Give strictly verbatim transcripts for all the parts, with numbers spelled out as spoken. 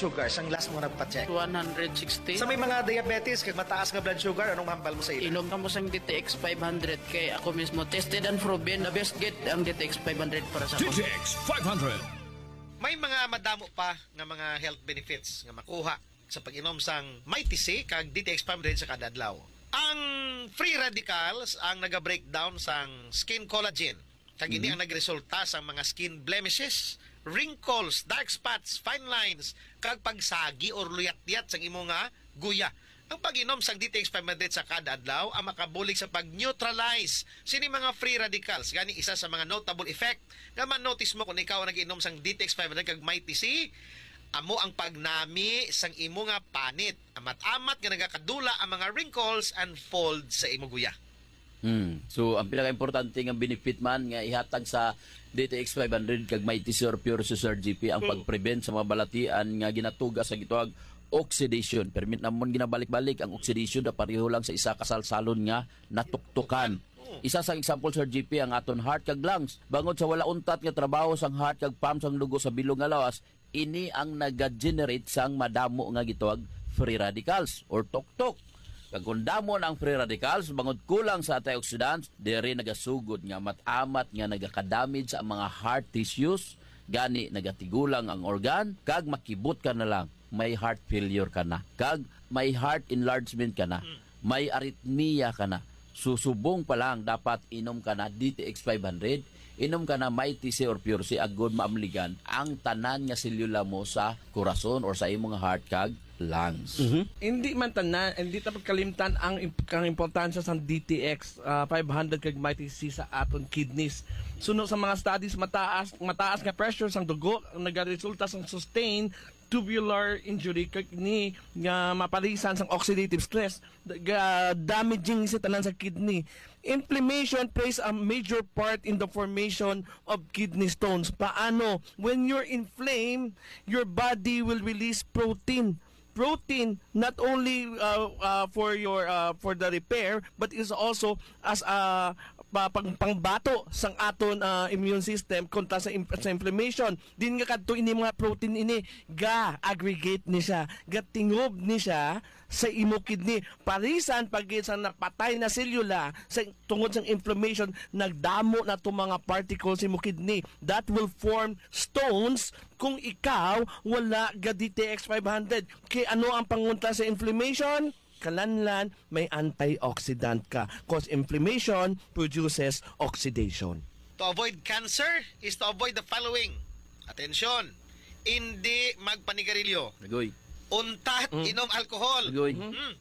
sugar sang last mo nagpa-check? one sixty. Sa may mga diabetes, kag mataas nga blood sugar, anong hambal mo sa ila? Inom ka mo sang D T X five hundred kay ako mismo tested and proven the best get ang D T X five hundred para sa D ako. T X five hundred. May mga madamo pa nga mga health benefits nga makuha sa pag-inom sang Mighty C kag D T X five hundred sa kada adlaw. Ang free radicals ang naga-breakdown sang skin collagen. Kag ini ang nagresulta sa mga skin blemishes, wrinkles, dark spots, fine lines, kag pagsagi or luyat-luyat sang imo nga guya. Ang pag-inom sang D T X five hundred sa kada adlaw ang makabulig sa pag-neutralize sini mga free radicals. Gani isa sa mga notable effect nga man-notice mo kung ikaw ang nag-inom sang D T X five hundred kag Mighty C, amo ang pagnami sang imo nga panit. Amat-amat nga nagakadula ang mga wrinkles and folds sa imo guya. Hmm. So, ang pinaka-importante nga benefit man nga ihatag sa D T X five hundred kag Mighty C or Pure Sir G P ang pag-prevent sa mga balatian nga ginatugas sa gituag oxidation. Permit namon ginabalik-balik ang oxidation na pareho lang sa isa kasalsalon nga natuktukan. Isa sa example Sir G P ang aton heart kag lungs. Bangod sa wala untat nga trabaho sang heart kag pump sang dugo sa bilong nga lawas, ini ang naga-generate sang madamo nga gituag free radicals or tuktok. Kag kung damon ang free radicals, bangod kulang sa antioxidants, diri nagasugod nga matamat nga nagaka-damage sa mga heart tissues, gani nagatigulang ang organ, kag makibot ka na lang, may heart failure ka na, kag may heart enlargement ka na, may arrhythmia ka na. Susubong pa lang, dapat inom ka na D T X five hundred, inom ka na Mighty C or Pure C, agod maamligan ang tanan nga selula mo sa corazon or sa imong heart kag lungs. Mm-hmm. Hindi man tanan, hindi dapat kalimtan ang, ang importansya sa D T X uh, five hundred kag Mighty C sa aton kidneys. Suno sa mga studies, mataas mataas nga pressure sang dugo ang nagaresulta sang sustained tubular injury kag ni nga mapalisan sang oxidative stress, ga, damaging sa tanan sa kidney. Inflammation plays a major part in the formation of kidney stones. Paano? When you're inflamed, your body will release protein. Protein not only uh, uh, for your uh, for the repair, but is also as a uh, pang pangbato sang aton uh, immune system kontra sa, imp- sa inflammation. Din nga kadto ini mga protein ini ga aggregate ni siya, ga tingob ni siya sa imo kidney. Parisan pag sa napatay na selula sa tungod sang inflammation, nagdamo na to mga particles sa imo kidney that will form stones kung ikaw wala ga D T X five hundred. Kaya ano ang pangunta sa inflammation? Kalanlan, may antioxidant ka. Cause inflammation produces oxidation. To avoid cancer is to avoid the following. Atensyon, hindi magpanigarilyo. Nagoy. Untat, Mm. inom alcohol. Nagoy. Mm.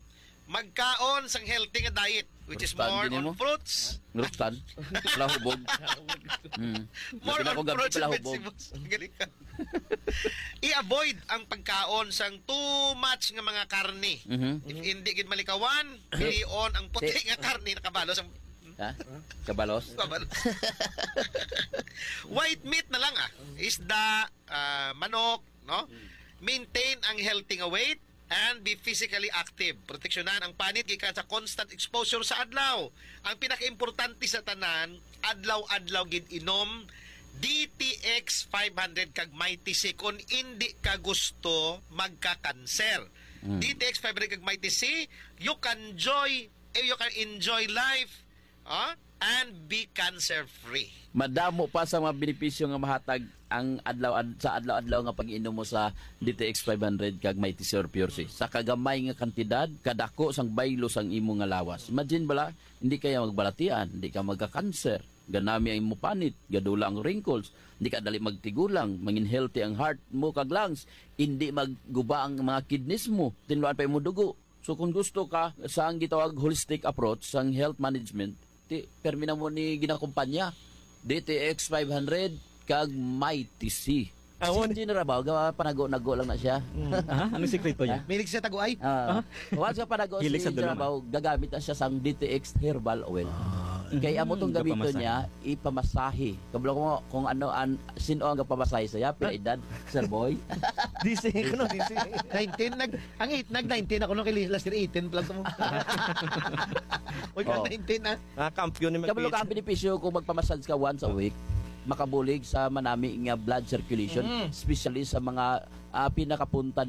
Magkaon sang healthy nga diet, which is Frutan more din on mo? fruits. Ngruptan. Palahubog. Hmm. More Lapit on ako gabi fruits and palahubog. vegetables. Galing ka. I-avoid ang pagkaon sang too much nga mga karne. Mhm. If hindi gid malikawan, pilion ang puti nga karne nakabalo sang Ha? Kabalos? kabalos. White meat na lang ah. Isda, ah, manok, no? Maintain ang healthy nga weight and be physically active. Proteksyonan ang panit gikan sa constant exposure sa adlaw. Ang pinaka-importante sa tanan, adlaw-adlaw gid inom D T X five hundred kag Mighty C kung hindi ka gusto magka-cancer. Mm. D T X five hundred kag Mighty C, you can enjoy eh, you can enjoy life, ah, and be cancer-free. Madamo pa sa mga benepisyo nga mahatag ang adlaw ad, sa adlaw-adlaw nga pag-inom mo sa D T X five hundred kag Mighty C or Pure C. Sa kagamay nga kantidad, kadako sang baylo sang imo nga lawas. Imagine bala, hindi kaya magbalatian, hindi ka magka-cancer, ganami ang imo panit, gadula ang wrinkles, hindi ka dali magtigulang, mangin healthy ang heart mo kag lungs, hindi magguba ang mga kidneys mo, tinluan pa imo dugo. So kung gusto ka sa ang gitawag holistic approach sang health management, ti permina mo ni ginakumpanya D T X five hundred kag Mighty C. Ah, Si Engineer Rabaw, gawa panago-nago lang na siya. Ah, ano sikreto niya? Milig siya taguay. Ah, once ka panago si Hilig sa Engineer duluma. Rabaw, gagamit na siya sang D T X herbal oil. Kaya amo tong gamito kapamasahe. niya, ipamasahe. Kabalo ko kung ano an sino ang gapamasahe saya, pila edad, Sir Boy. D C, ano D C? nineteen nag ang eight nag nineteen ako nung kay last year eighteen plus mo. Oy ka Oh. nineteen ah. Ah, kampiyon ni Kabalo ka ang benepisyo kung magpamassage ka once a week, makabulig sa manami nga blood circulation, especially sa mga ah, pinakapunta